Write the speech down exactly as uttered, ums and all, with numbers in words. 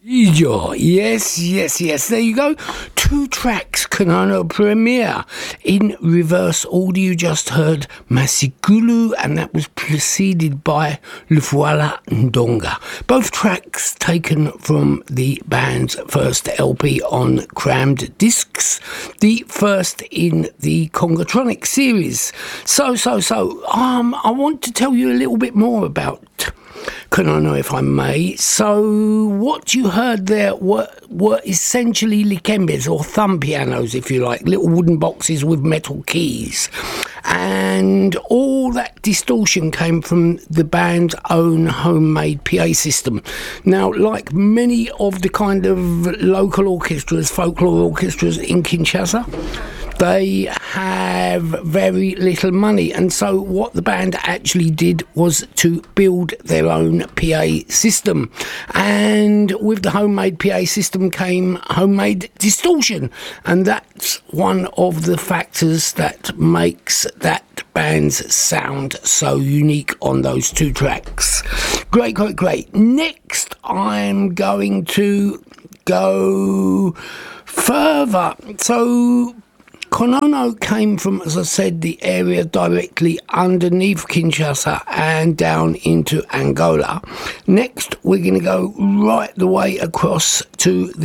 Ijo, yes, yes, yes. There you go. Two tracks, Konono premiere in reverse order. You just heard Masigulu, and that was preceded by Lufuala Ndonga. Both tracks taken from the band's first L P on Crammed Discs, the first in the Congotronic series. So, so, so, um, I want to tell you a little bit more about Konono, if I may. So what you heard there were, were essentially likembes, or thumb pianos, if you like, little wooden boxes with metal keys. And all that distortion came from the band's own homemade P A system. Now, like many of the kind of local orchestras, folklore orchestras in Kinshasa, they have very little money, and so what the band actually did was to build their own P A system. And with the homemade P A system came homemade distortion, and that's one of the factors that makes that band's sound so unique on those two tracks. Great, great, great. Next, I'm going to go further. So Konono came from, as I said, the area directly underneath Kinshasa and down into Angola. Next, we're going to go right the way across to the